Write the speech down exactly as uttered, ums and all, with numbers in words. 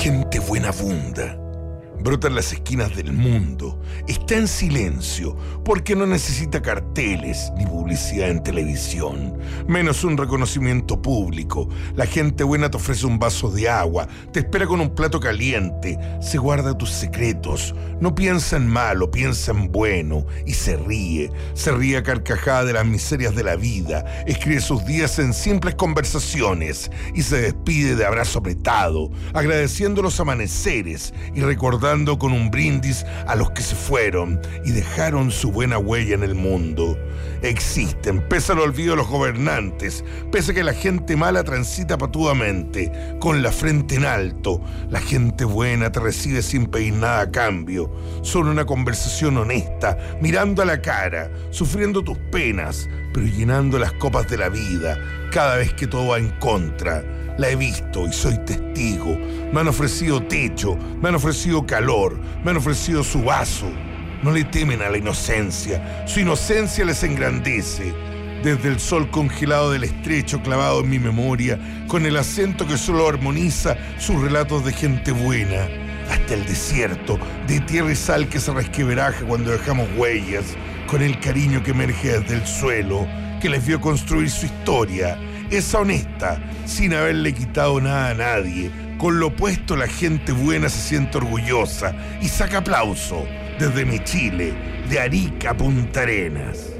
gente buena abunda. Brota en las esquinas del mundo. Está en silencio porque no necesita carteles ni publicidad en televisión, menos un reconocimiento público. La gente buena te ofrece un vaso de agua, te espera con un plato caliente, se guarda tus secretos, no piensa en malo, piensa en bueno y se ríe. Se ríe a carcajada de las miserias de la vida, escribe sus días en simples conversaciones y se despide de abrazo apretado, agradeciendo los amaneceres y recordando con un brindis a los que se fueron y dejaron su buena huella en el mundo. Existen, pese al olvido de los gobernantes, pese a que la gente mala transita patudamente, con la frente en alto. La gente buena te recibe sin pedir nada a cambio, solo una conversación honesta, mirando a la cara, sufriendo tus penas, pero llenando las copas de la vida cada vez que todo va en contra. La he visto y soy testigo. Me han ofrecido techo, me han ofrecido calor, me han ofrecido su vaso. No le temen a la inocencia, su inocencia les engrandece. Desde el sol congelado del estrecho clavado en mi memoria, con el acento que solo armoniza sus relatos de gente buena, hasta el desierto de tierra y sal que se resquebraja cuando dejamos huellas, con el cariño que emerge desde el suelo, que les vio construir su historia. Esa honesta, sin haberle quitado nada a nadie. Con lo opuesto, la gente buena se siente orgullosa y saca aplauso desde mi Chile, de Arica a Punta Arenas.